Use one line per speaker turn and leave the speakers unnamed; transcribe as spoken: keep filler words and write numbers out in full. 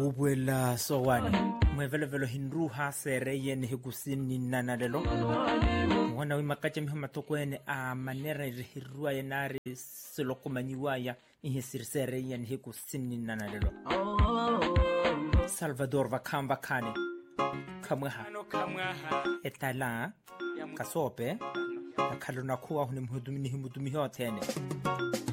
ubuela sowane mwevelevelo hinruha sereye ni hikusini nanalelo mwana wimakache mihoma tokwene a manera hirua yenari silokumanyiwaya ihisir sereye ni hikusini nanalelo Salvador vakamba kane kamweha etala kasope kaluna kuwa huni mhudumi himudumi hotene